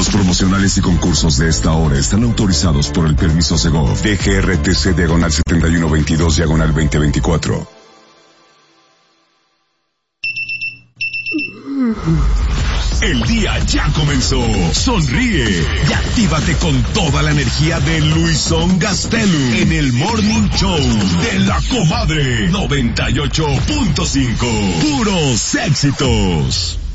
Los promocionales y concursos de esta hora están autorizados por el permiso Segov. DGRTC diagonal 7122 diagonal 2024. El día ya comenzó. Sonríe y actívate con toda la energía de Luisón Gastelum en el Morning Show de La Comadre 98.5. Puros éxitos.